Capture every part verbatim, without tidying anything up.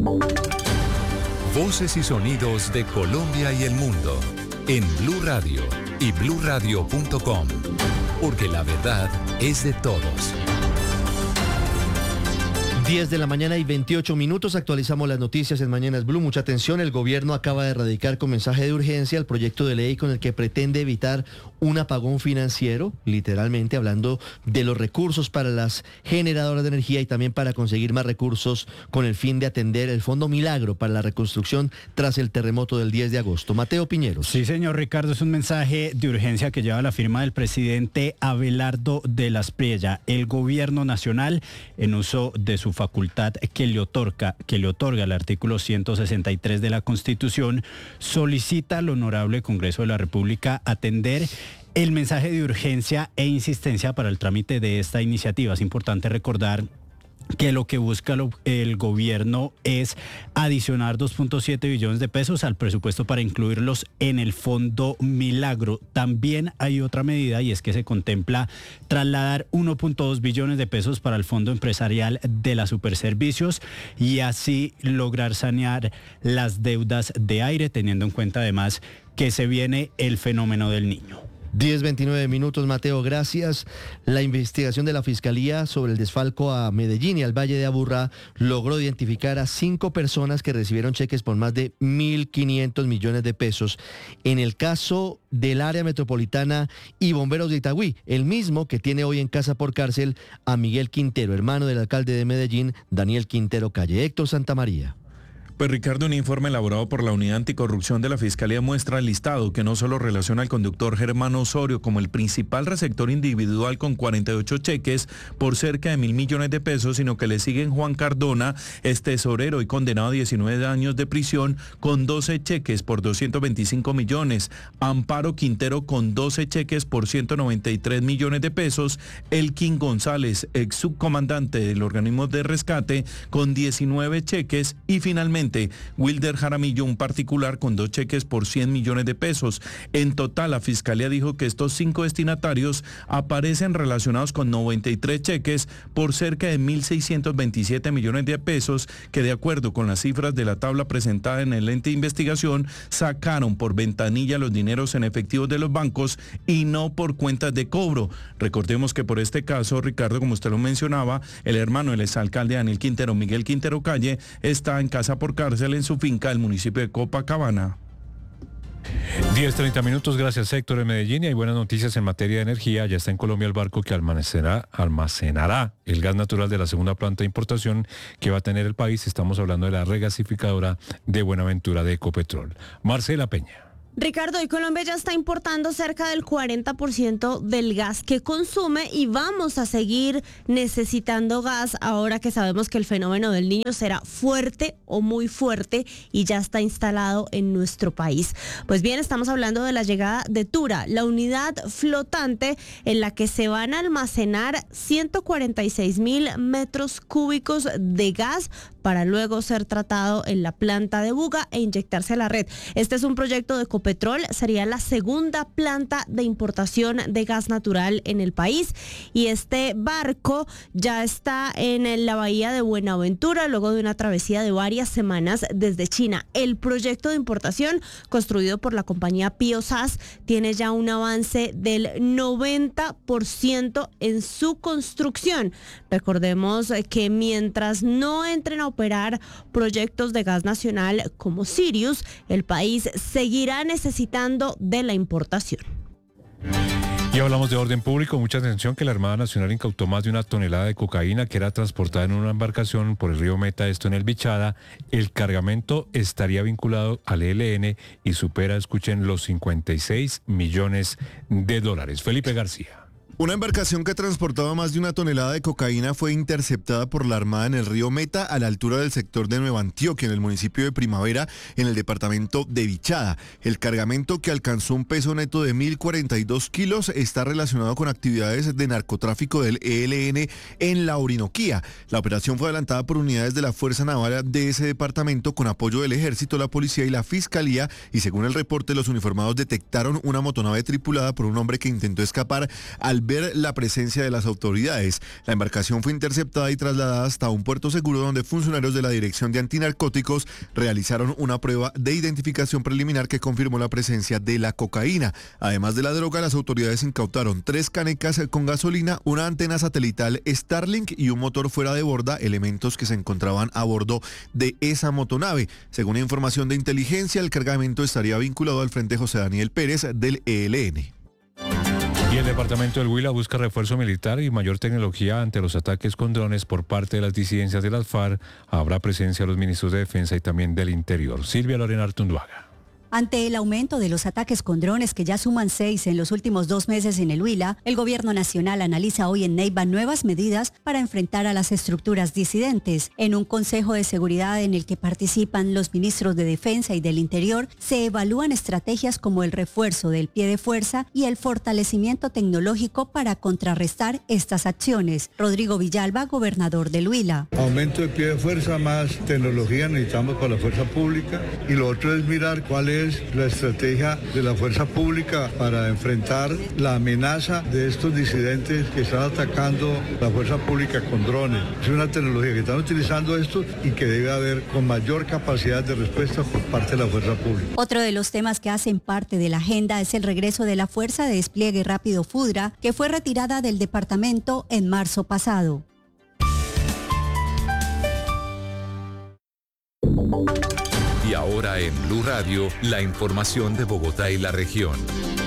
Voces y sonidos de Colombia y el mundo en Blue Radio y blue radio punto com, porque la verdad es de todos. diez de la mañana y veintiocho minutos, actualizamos las noticias en Mañanas Blue. Mucha atención, el gobierno acaba de radicar con mensaje de urgencia el proyecto de ley con el que pretende evitar un apagón financiero, literalmente hablando de los recursos para las generadoras de energía y también para conseguir más recursos con el fin de atender el Fondo Milagro para la reconstrucción tras el terremoto del diez de agosto. Mateo Piñeros. Sí, señor Ricardo, es un mensaje de urgencia que lleva la firma del presidente Abelardo de las Priella. El gobierno nacional, en uso de su facultad que le otorga, que le otorga el artículo ciento sesenta y tres de la Constitución, solicita al Honorable Congreso de la República atender el mensaje de urgencia e insistencia para el trámite de esta iniciativa. Es importante recordar que lo que busca lo, el gobierno es adicionar dos punto siete billones de pesos al presupuesto para incluirlos en el Fondo Milagro. También hay otra medida y es que se contempla trasladar uno punto dos billones de pesos para el Fondo Empresarial de la Superservicios y así lograr sanear las deudas de aire, teniendo en cuenta además que se viene el fenómeno del Niño. diez veintinueve minutos, Mateo, gracias. La investigación de la Fiscalía sobre el desfalco a Medellín y al Valle de Aburrá logró identificar a cinco personas que recibieron cheques por más de mil quinientos millones de pesos en el caso del área metropolitana y bomberos de Itagüí, el mismo que tiene hoy en casa por cárcel a Miguel Quintero, hermano del alcalde de Medellín, Daniel Quintero Calle. Héctor Santamaría. Pues Ricardo, un informe elaborado por la Unidad Anticorrupción de la Fiscalía muestra el listado que no solo relaciona al conductor Germán Osorio como el principal receptor individual con cuarenta y ocho cheques por cerca de mil millones de pesos, sino que le siguen Juan Cardona, es tesorero y condenado a diecinueve años de prisión con doce cheques por doscientos veinticinco millones, Amparo Quintero con doce cheques por ciento noventa y tres millones de pesos, Elkin González, ex subcomandante del organismo de rescate, con diecinueve cheques y finalmente Wilder Jaramillo, un particular con dos cheques por cien millones de pesos. En total, la Fiscalía dijo que estos cinco destinatarios aparecen relacionados con noventa y tres cheques por cerca de mil seiscientos veintisiete millones de pesos que, de acuerdo con las cifras de la tabla presentada en el ente de investigación, sacaron por ventanilla los dineros en efectivo de los bancos y no por cuentas de cobro. Recordemos que por este caso, Ricardo, como usted lo mencionaba, el hermano del exalcalde Daniel Quintero, Miguel Quintero Calle, está en casa por cárcel en su finca del municipio de Copacabana. diez treinta minutos, gracias Héctor en Medellín. Y hay buenas noticias en materia de energía. Ya está en Colombia el barco que almacenará, almacenará el gas natural de la segunda planta de importación que va a tener el país. Estamos hablando de la regasificadora de Buenaventura de Ecopetrol. Marcela Peña. Ricardo, hoy Colombia ya está importando cerca del cuarenta por ciento del gas que consume y vamos a seguir necesitando gas ahora que sabemos que el fenómeno del Niño será fuerte o muy fuerte y ya está instalado en nuestro país. Pues bien, estamos hablando de la llegada de Tura, la unidad flotante en la que se van a almacenar ciento cuarenta y seis mil metros cúbicos de gas para luego ser tratado en la planta de Buga e inyectarse a la red. Este es un proyecto de Ecopetrol, sería la segunda planta de importación de gas natural en el país y este barco ya está en la bahía de Buenaventura luego de una travesía de varias semanas desde China. El proyecto de importación construido por la compañía Piosas tiene ya un avance del noventa por ciento en su construcción. Recordemos que mientras no entren a operar proyectos de gas nacional como Sirius, el país seguirá necesitando de la importación. Y hablamos de orden público. Mucha atención que la Armada Nacional incautó más de una tonelada de cocaína que era transportada en una embarcación por el río Meta, esto en el Bichada. El cargamento estaría vinculado al E L N y supera, escuchen, los cincuenta y seis millones de dólares. Felipe García. Una embarcación que transportaba más de una tonelada de cocaína fue interceptada por la Armada en el río Meta, a la altura del sector de Nueva Antioquia, en el municipio de Primavera, en el departamento de Bichada. El cargamento, que alcanzó un peso neto de mil cuarenta y dos kilos, está relacionado con actividades de narcotráfico del E L N en la Orinoquía. La operación fue adelantada por unidades de la Fuerza Naval de ese departamento con apoyo del Ejército, la Policía y la Fiscalía, y según el reporte, los uniformados detectaron una motonave tripulada por un hombre que intentó escapar al ver resolver la presencia de las autoridades. La embarcación fue interceptada y trasladada hasta un puerto seguro donde funcionarios de la Dirección de Antinarcóticos realizaron una prueba de identificación preliminar que confirmó la presencia de la cocaína. Además de la droga, las autoridades incautaron tres canecas con gasolina, una antena satelital Starlink y un motor fuera de borda, elementos que se encontraban a bordo de esa motonave. Según información de inteligencia, el cargamento estaría vinculado al Frente José Daniel Pérez del E L N. Y el departamento del Huila busca refuerzo militar y mayor tecnología ante los ataques con drones por parte de las disidencias de las FARC. Habrá presencia de los ministros de Defensa y también del Interior. Silvia Lorena Artunduaga. Ante el aumento de los ataques con drones, que ya suman seis en los últimos dos meses en el Huila, el gobierno nacional analiza hoy en Neiva nuevas medidas para enfrentar a las estructuras disidentes. En un consejo de seguridad en el que participan los ministros de Defensa y del Interior, se evalúan estrategias como el refuerzo del pie de fuerza y el fortalecimiento tecnológico para contrarrestar estas acciones. Rodrigo Villalba, gobernador del Huila. Aumento de pie de fuerza, más tecnología necesitamos para la fuerza pública, y lo otro es mirar cuál es la estrategia de la fuerza pública para enfrentar la amenaza de estos disidentes que están atacando la fuerza pública con drones. Es una tecnología que están utilizando estos y que debe haber con mayor capacidad de respuesta por parte de la fuerza pública. Otro de los temas que hacen parte de la agenda es el regreso de la Fuerza de Despliegue Rápido FUDRA, que fue retirada del departamento en marzo pasado. Y ahora en Blue Radio, la información de Bogotá y la región.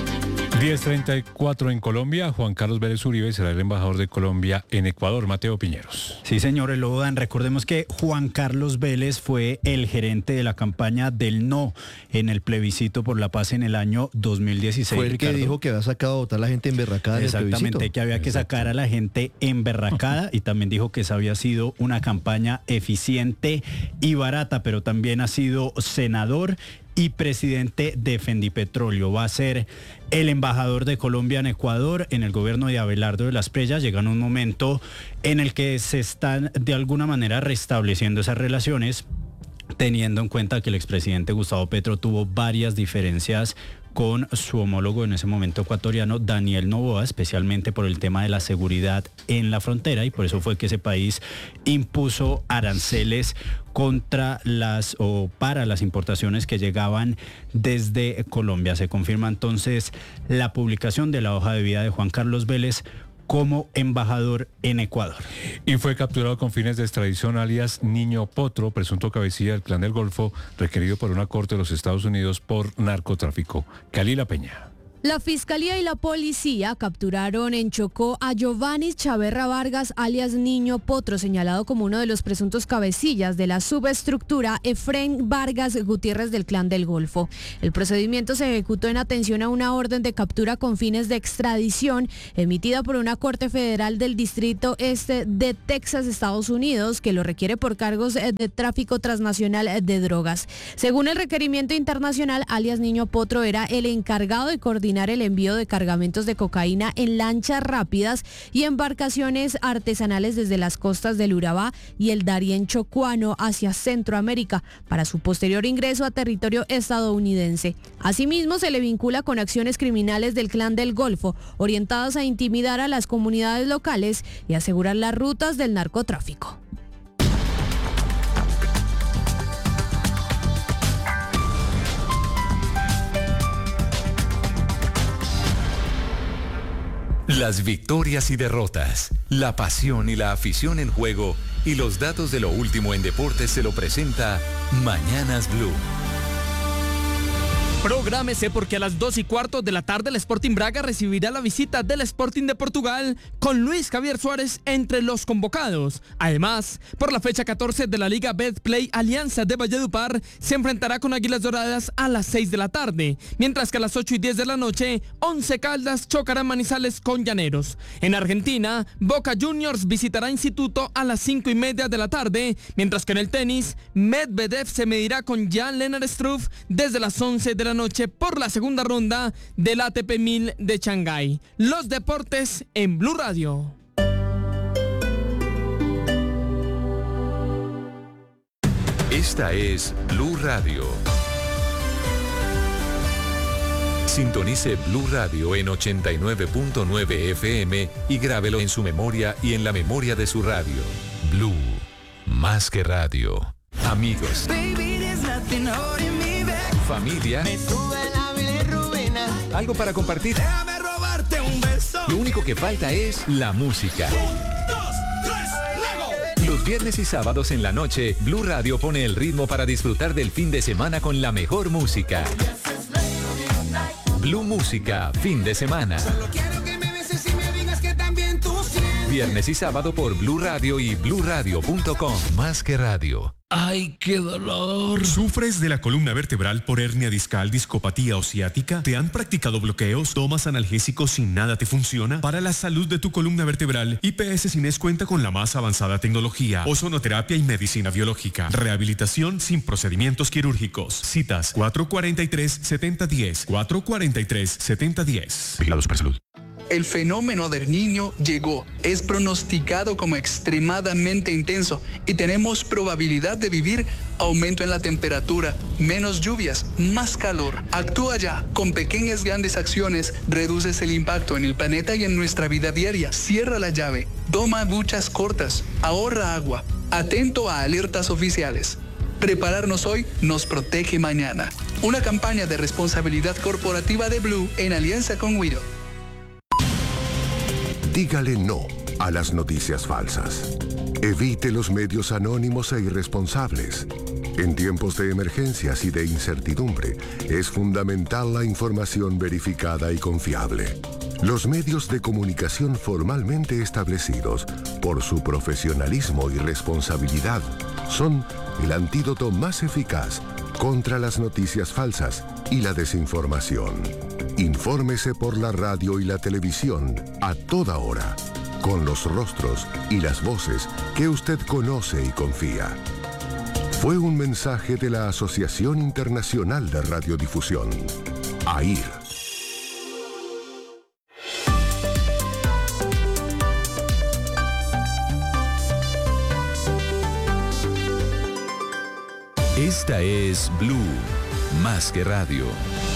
diez treinta y cuatro en Colombia. Juan Carlos Vélez Uribe será el embajador de Colombia en Ecuador. Mateo Piñeros. Sí, señor Elodan. Recordemos que Juan Carlos Vélez fue el gerente de la campaña del no en el plebiscito por la paz en el año dos mil dieciséis. Fue el Ricardo. que dijo que había sacado a votar a la gente emberracada. Exactamente, que había que sacar a la gente emberracada, y también dijo que esa había sido una campaña eficiente y barata, pero también ha sido senador y presidente de Fendipetróleo. Va a ser el embajador de Colombia en Ecuador en el gobierno de Abelardo de las Preyas. Llega en un momento en el que se están de alguna manera restableciendo esas relaciones, teniendo en cuenta que el expresidente Gustavo Petro tuvo varias diferencias con su homólogo en ese momento ecuatoriano, Daniel Noboa, especialmente por el tema de la seguridad en la frontera, y por eso fue que ese país impuso aranceles contra las o para las importaciones que llegaban desde Colombia. Se confirma entonces la publicación de la hoja de vida de Juan Carlos Vélez como embajador en Ecuador. Y fue capturado con fines de extradición alias Niño Potro, presunto cabecilla del Clan del Golfo, requerido por una corte de los Estados Unidos por narcotráfico. Calila Peña. La Fiscalía y la Policía capturaron en Chocó a Giovanni Chaverra Vargas, alias Niño Potro, señalado como uno de los presuntos cabecillas de la subestructura Efrén Vargas Gutiérrez del Clan del Golfo. El procedimiento se ejecutó en atención a una orden de captura con fines de extradición emitida por una corte federal del Distrito Este de Texas, Estados Unidos, que lo requiere por cargos de tráfico transnacional de drogas. Según el requerimiento internacional, alias Niño Potro era el encargado de coordinar el envío de cargamentos de cocaína en lanchas rápidas y embarcaciones artesanales desde las costas del Urabá y el Darién chocuano hacia Centroamérica para su posterior ingreso a territorio estadounidense. Asimismo, se le vincula con acciones criminales del Clan del Golfo, orientadas a intimidar a las comunidades locales y asegurar las rutas del narcotráfico. Las victorias y derrotas, la pasión y la afición en juego y los datos de lo último en deportes se lo presenta Mañanas Blue. Prográmese porque a las dos y cuarto de la tarde el Sporting Braga recibirá la visita del Sporting de Portugal con Luis Javier Suárez entre los convocados. Además, por la fecha catorce de la Liga Betplay, Alianza de Valledupar se enfrentará con Águilas Doradas a las seis de la tarde, mientras que a las ocho y diez de la noche, Once Caldas chocará Manizales con Llaneros. En Argentina, Boca Juniors visitará Instituto a las cinco y media de la tarde, mientras que en el tenis, Medvedev se medirá con Jan-Lennard Struff desde las once de la noche por la segunda ronda del A T P mil de Shanghái. Los deportes en Blue Radio. Esta es Blue Radio. Sintonice Blue Radio en ochenta y nueve punto nueve F M y grábelo en su memoria y en la memoria de su radio. Blue, más que radio. Amigos. Familia. Algo para compartir. Lo único que falta es la música. Los viernes y sábados en la noche, Blue Radio pone el ritmo para disfrutar del fin de semana con la mejor música. Blue Música, fin de semana. Viernes y sábado por Blue Radio y blue radio punto com. Más que radio. ¡Ay, qué dolor! ¿Sufres de la columna vertebral por hernia discal, discopatía o ciática? ¿Te han practicado bloqueos? ¿Tomas analgésicos y nada te funciona? Para la salud de tu columna vertebral, I P S Cines cuenta con la más avanzada tecnología, ozonoterapia y medicina biológica. Rehabilitación sin procedimientos quirúrgicos. Citas cuatro cuatro tres, siete cero uno cero, cuatro cuatro tres, siete cero uno cero. Vigilados para salud. El fenómeno del Niño llegó, es pronosticado como extremadamente intenso y tenemos probabilidad de vivir aumento en la temperatura, menos lluvias, más calor. Actúa ya, con pequeñas grandes acciones reduces el impacto en el planeta y en nuestra vida diaria. Cierra la llave, toma duchas cortas, ahorra agua, atento a alertas oficiales. Prepararnos hoy nos protege mañana. Una campaña de responsabilidad corporativa de Blue en alianza con Wido. Dígale no a las noticias falsas. Evite los medios anónimos e irresponsables. En tiempos de emergencias y de incertidumbre, es fundamental la información verificada y confiable. Los medios de comunicación formalmente establecidos, por su profesionalismo y responsabilidad, son el antídoto más eficaz contra las noticias falsas y la desinformación. Infórmese por la radio y la televisión a toda hora, con los rostros y las voces que usted conoce y confía. Fue un mensaje de la Asociación Internacional de Radiodifusión, A I R. Esta es Blue, más que radio.